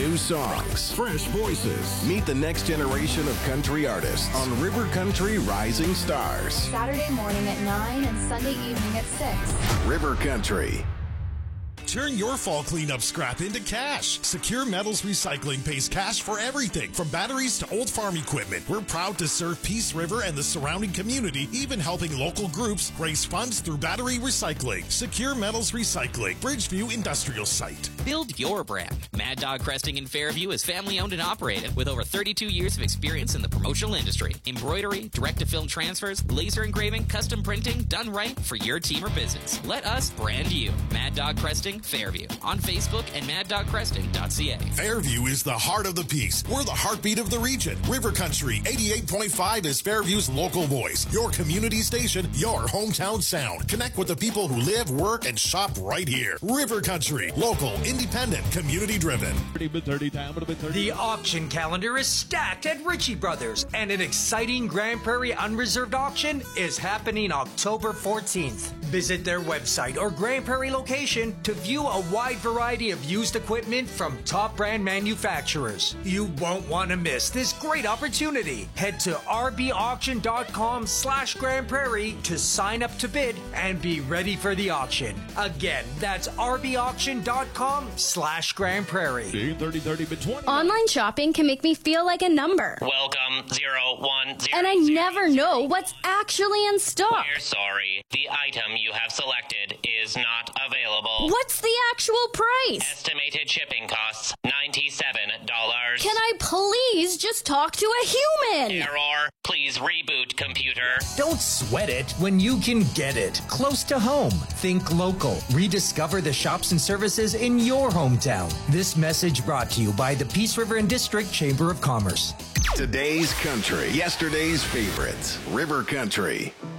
New songs, fresh voices. Meet the next generation of country artists on River Country Rising Stars. Saturday morning at 9 and Sunday evening at 6. River Country. Turn your fall cleanup scrap into cash. Secure Metals Recycling pays cash for everything from batteries to old farm equipment. We're proud to serve Peace River and the surrounding community, even helping local groups raise funds through battery recycling. Secure Metals Recycling, Bridgeview Industrial Site. Build your brand. Mad Dog Cresting in Fairview is family owned and operated with over 32 years of experience in the promotional industry. Embroidery, direct-to-film transfers, laser engraving, custom printing, done right for your team or business. Let us brand you. Mad Dog Cresting Fairview on Facebook and maddogcresting.ca. Fairview is the heart of the Peace. We're the heartbeat of the region. River Country 88.5 is Fairview's local voice. Your community station, your hometown sound. Connect with the people who live, work, and shop right here. River Country, local, independent, community driven. The auction calendar is stacked at Ritchie Brothers, and an exciting Grand Prairie unreserved auction is happening October 14th. Visit their website or Grand Prairie location to view a wide variety of used equipment from top brand manufacturers. You won't want to miss this great opportunity. Head to rbauction.com/Grand Prairie to sign up to bid and be ready for the auction. Again, that's rbauction.com/Grand Prairie. Online shopping can make me feel like a number. Welcome 010. And I never know what's actually in stock. We're sorry. The item you have selected is not available. What's the actual price? Estimated shipping costs $97. Can I please just talk to a human? Error. Please reboot computer. Don't sweat it when you can get it close to home. Think local. Rediscover the shops and services in your hometown. This message brought to you by the Peace River and District Chamber of Commerce. Today's country, yesterday's favorites. River Country.